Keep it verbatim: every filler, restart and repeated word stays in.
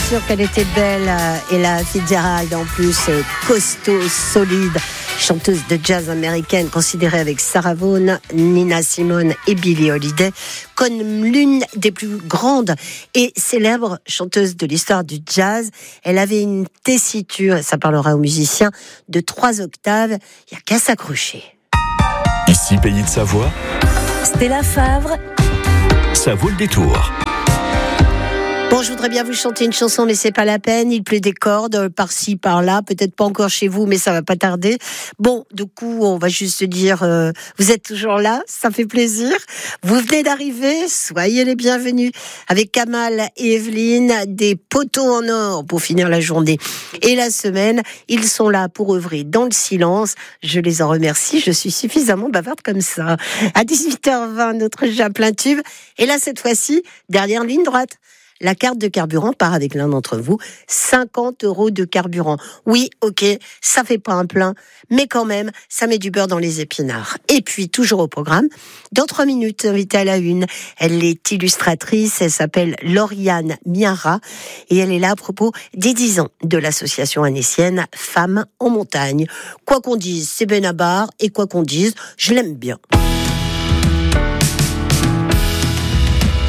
sûr qu'elle était belle, euh, Ella Fitzgerald, en plus, euh, costaud, solide, chanteuse de jazz américaine, considérée avec Sarah Vaughan, Nina Simone et Billie Holiday comme l'une des plus grandes et célèbres chanteuses de l'histoire du jazz. Elle avait une tessiture, et ça parlera aux musiciens, de trois octaves, il n'y a qu'à s'accrocher. Ici, Pays de Savoie, Stella Favre, ça vaut le détour. Bon, je voudrais bien vous chanter une chanson, mais c'est pas la peine. Il pleut des cordes par-ci, par-là. Peut-être pas encore chez vous, mais ça va pas tarder. Bon, du coup, on va juste dire, euh, vous êtes toujours là, ça fait plaisir. Vous venez d'arriver, soyez les bienvenus. Avec Kamal et Evelyne, des poteaux en or pour finir la journée et la semaine. Ils sont là pour œuvrer dans le silence. Je les en remercie. Je suis suffisamment bavarde comme ça. À dix-huit heures vingt, notre jeu à plein tube. Et là, cette fois-ci, dernière ligne droite. La carte de carburant part avec l'un d'entre vous. cinquante euros de carburant. Oui, ok, ça fait pas un plein, mais quand même, ça met du beurre dans les épinards. Et puis, toujours au programme, dans trois minutes, invitée à la une, elle est illustratrice, elle s'appelle Lauriane Miara, et elle est là à propos des dix ans de l'association annécienne Femmes en montagne. Quoi qu'on dise, c'est Benabar, et quoi qu'on dise, je l'aime bien.